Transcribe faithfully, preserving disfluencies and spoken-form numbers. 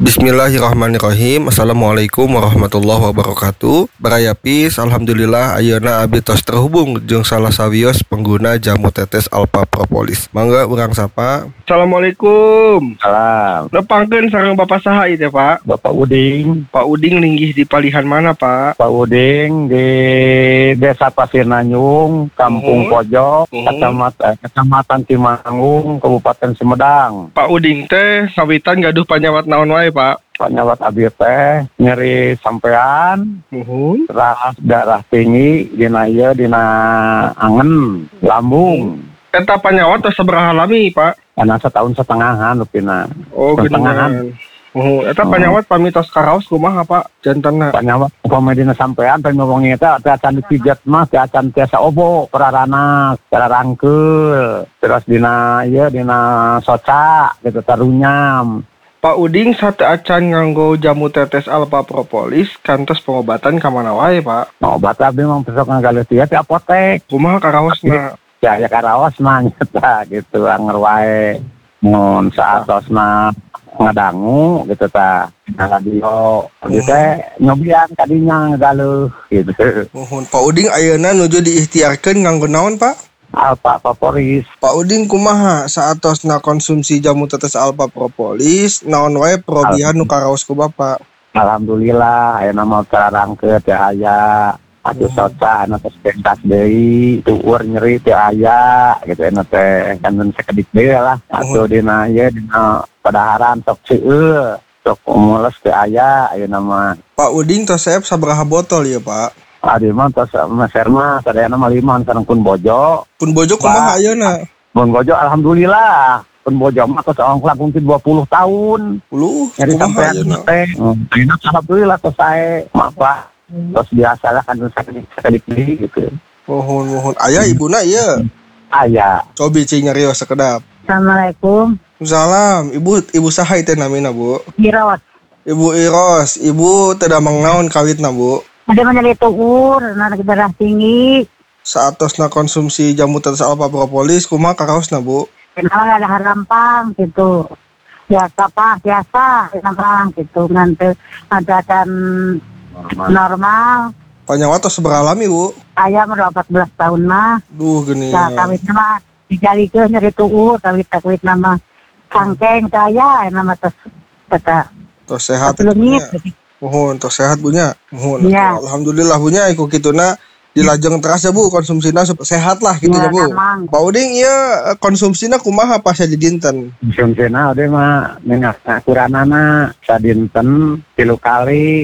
Bismillahirrahmanirrahim. Assalamualaikum warahmatullahi wabarakatuh. Barayapis, alhamdulillah ayeuna abdi tos terhubung jeung salah sawios pengguna jamu tetes Alpha Propolis. Mangga urang sapa. Assalamualaikum. Salam. Nepangkeun sareng Bapak saha ieu teh, Pak? Bapak Uding. Pak Uding linggih di palihan mana, Pak? Pak Uding di Desa Pasir Nanyung, Kampung Mhm. Pojok, Mhm. Kecamatan, Kecamatan Timanggung, Kabupaten Sumedang. Pak Uding teh kawitan gaduh panyawat naon wae, Pak? Panyawat abdi teh nyeri sampean, Muhun. terus darah tinggi dina ieu dina angen, lambung. Eta panyawat tos sabaraha lami, Pak? Karena setahun setengahan rupina. Oh, Setengahan. geuningan. Oh, eta Oh. panyawat pamitos karaos kumaha, Pak? Jantanna. Panyawat upama dina sampean pengen ngomongin eta teh acan dipijet mah teh acan tiasa obo perarana cara rangkeul terus dina ieu dina soca gitu tarunyam. Pak Uding sate acan nganggo jamu tetes Alpha Propolis kantos pengobatan ka mana wae, Pak? Nah, obat abdi mah besok ngagaleus ieu ti apotek. Kumaha karaosna? Ya ya karaos mah nyata gitu anger wae. Mun saatosna ngadangu gitu tah. Nah, radio abdi teh nyobian kadinya ngagaleus gitu. Muhun. Pak Uding ayeuna nuju diikhtiarkeun nganggo naon, Pak? Alpha Propolis. Pak Uding kumaha saatosna konsumsi jamu tetes Alpha Propolis naon wae perobihan nu karaos ku Bapak? Alhamdulillah ayeuna mah cararangkeun teh aya. Atuh soca anu tos pentas deui, tueur nyeri teh aya gitu anu teh kangen sakedik deui lah. Atuh dina ieu dina padaharan sok seueur, sok mules teh aya ayeuna mah. Pak Uding tos saep sabaraha botol ya, Pak? Adi mah tos meser mah sadayana mah lima sareng pun bojo. Pun bojo kumaha ayeuna? Pun bojo alhamdulillah. Pun bojo mah tos ongklak mungkin dua puluh tahun. Puluh Jadi kumaha sampai ayeuna? teh. Ayeuna alhamdulillah tos sae. Mapa tos biasa lah kan sakedik-sakedik deui gitu. Muhun muhun. Aya ibuna ieu. Aya. Cobi cing nyarios sakedap. Assalamualaikum. Salam, Ibu Ibu saha teh namina, Bu? Giros. Ibu Iros, Ibu teu damang naon kawitna, Bu? Ada menjadi tuur, anak darah tinggi. Saatosna konsumsi jamu tetes Alpha Propolis kumaha karaosna, Bu? Kenal ada harampang gitu. Biasa pak, biasa harampang gitu. Nanti ada kan normal. Panyawat tos sabaraha lami, Bu? Ayam udah empat belas tahun mah. Duh geuning. Nah, kawitnya mah dijalikeun nyeri tuur, kawit kawit nama sangkeng saya, nama tes kata. Tos sehat. Pelungit. Muhun, tos sehat bunya. Muhun. Iya. Alhamdulillah bunya iku kituna dilajeng teras ya, Bu, konsumsina sup- sehat lah gitu ya, Ya, Bu. emang. Pak Uding ieu konsumsina kumaha pas di dinten? Konsumsina ade mah minyak kuranana sadinten tilu kali.